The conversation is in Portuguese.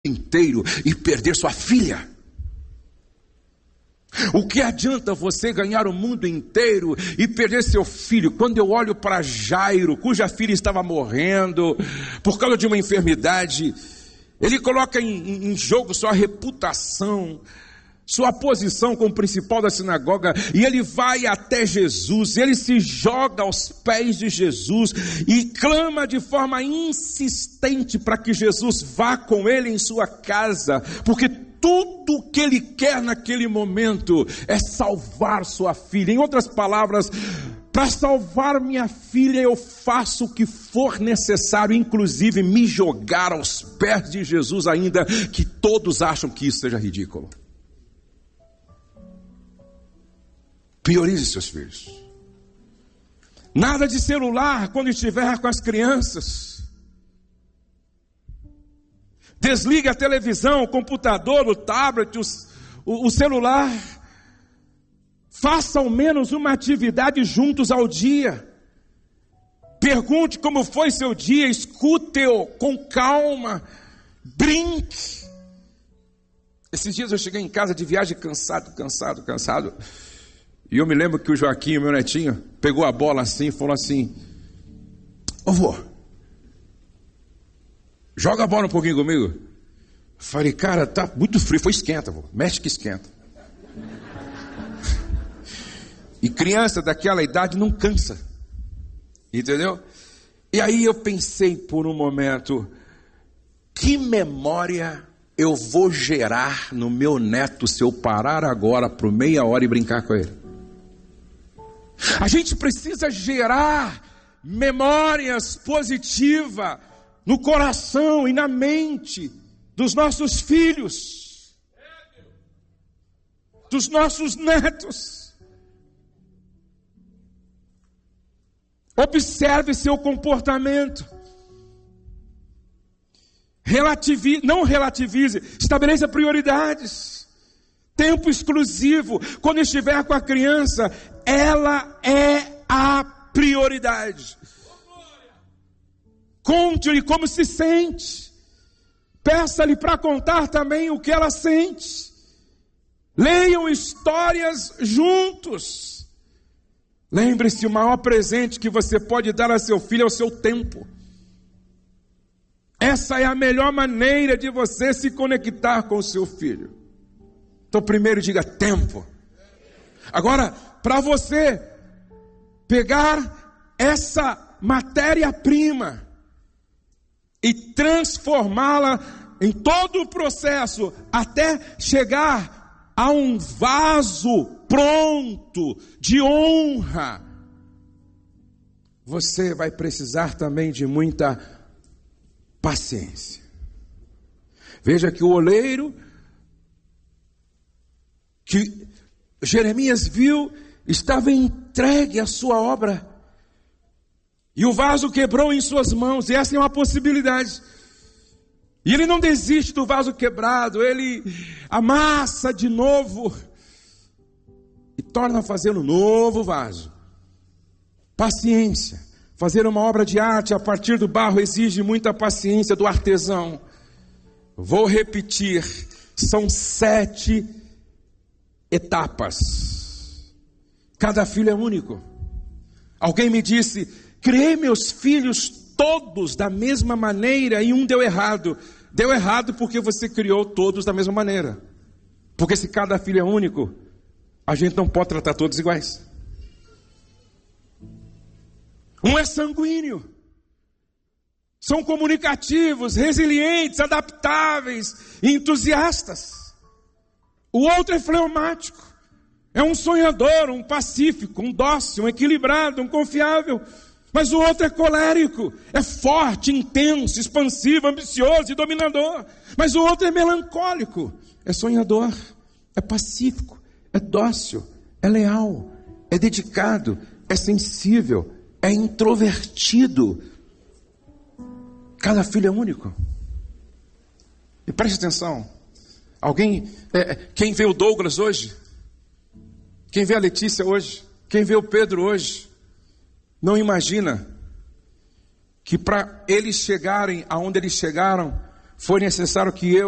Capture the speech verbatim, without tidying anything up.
inteiro e perder sua filha? O que adianta você ganhar o mundo inteiro e perder seu filho? Quando eu olho para Jairo, cuja filha estava morrendo por causa de uma enfermidade, ele coloca em, em jogo sua reputação, sua posição como principal da sinagoga, e ele vai até Jesus, ele se joga aos pés de Jesus e clama de forma insistente para que Jesus vá com ele em sua casa, porque tudo que ele quer naquele momento é salvar sua filha. Em outras palavras, para salvar minha filha eu faço o que for necessário, inclusive me jogar aos pés de Jesus, ainda que todos acham que isso seja ridículo. Priorize seus filhos. Nada de celular quando estiver com as crianças. Desligue a televisão, o computador, o tablet, os, o, o celular. Faça ao menos uma atividade juntos ao dia. Pergunte como foi seu dia, escute-o com calma, brinque. Esses dias eu cheguei em casa de viagem cansado, cansado, cansado. E eu me lembro que o Joaquim, meu netinho, pegou a bola assim e falou assim: ô vô, joga a bola um pouquinho comigo. Falei, cara, tá muito frio. Foi esquenta, vô. Mexe que esquenta. E criança daquela idade não cansa. Entendeu? E aí eu pensei por um momento, que memória eu vou gerar no meu neto se eu parar agora por meia hora e brincar com ele? A gente precisa gerar memórias positivas no coração e na mente dos nossos filhos, dos nossos netos. Observe seu comportamento. Relativize, não relativize, estabeleça prioridades. Tempo exclusivo. Quando estiver com a criança, ela é a prioridade. Conte-lhe como se sente. Peça-lhe para contar também o que ela sente. Leiam histórias juntos. Lembre-se, o maior presente que você pode dar a seu filho é o seu tempo. Essa é a melhor maneira de você se conectar com o seu filho. Então primeiro diga tempo. Agora, para você pegar essa matéria-prima e transformá-la em todo o processo, até chegar a um vaso pronto de honra, você vai precisar também de muita paciência. Veja que o oleiro que Jeremias viu estava entregue à sua obra, e o vaso quebrou em suas mãos, e essa é uma possibilidade. E ele não desiste do vaso quebrado, ele amassa de novo e torna a fazer um novo vaso. Paciência. Fazer uma obra de arte a partir do barro exige muita paciência do artesão. Vou repetir, são sete etapas. Cada filho é único. Alguém me disse, criei meus filhos todos da mesma maneira e um deu errado. Deu errado porque você criou todos da mesma maneira. Porque se cada filho é único, a gente não pode tratar todos iguais. Um é sanguíneo. São comunicativos, resilientes, adaptáveis e entusiastas. O outro é fleumático. É um sonhador, um pacífico, um dócil, um equilibrado, um confiável. Mas o outro é colérico, é forte, intenso, expansivo, ambicioso e dominador. Mas o outro é melancólico, é sonhador, é pacífico, é dócil, é leal, é dedicado, é sensível, é introvertido. Cada filho é único. E preste atenção. Alguém, é, quem vê o Douglas hoje, quem vê a Letícia hoje, quem vê o Pedro hoje, não imagina que para eles chegarem aonde eles chegaram, foi necessário que eu